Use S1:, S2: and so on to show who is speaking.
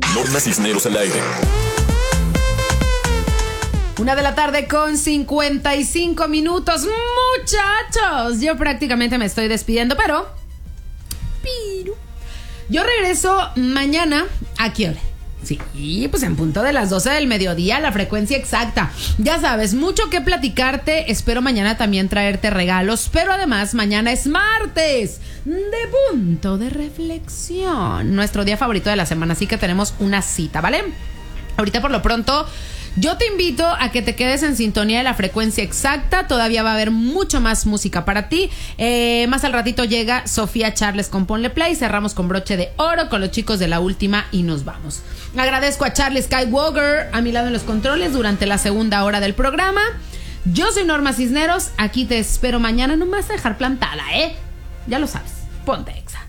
S1: Norma Cisneros al aire.
S2: 1:00 con 55 minutos. Muchachos, yo prácticamente me estoy despidiendo, pero yo regreso mañana. ¿A qué hora? Sí, pues en punto de las 12 del mediodía, la frecuencia exacta. Ya sabes, mucho que platicarte. Espero mañana también traerte regalos, pero además mañana es martes de punto de reflexión, nuestro día favorito de la semana, así que tenemos una cita, ¿vale? Ahorita por lo pronto yo te invito a que te quedes en sintonía de la frecuencia exacta. Todavía va a haber mucho más música para ti. Más al ratito llega Sofía Charles con Ponle Play. Cerramos con broche de oro con los chicos de La Última y nos vamos. Agradezco a Charlie Skywalker a mi lado en los controles durante la segunda hora del programa. Yo soy Norma Cisneros. Aquí te espero mañana. No me vas a dejar plantada, ¿eh? Ya lo sabes. Ponte Exa.